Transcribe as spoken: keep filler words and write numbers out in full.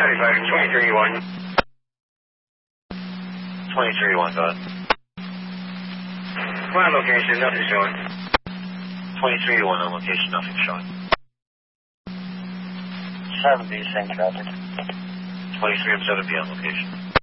ninety-five, twenty-three one. twenty-three one, go ahead. Fine location, nothing showing. twenty-three one on location, nothing showing. seven B, same traffic. twenty-three and seven B on location.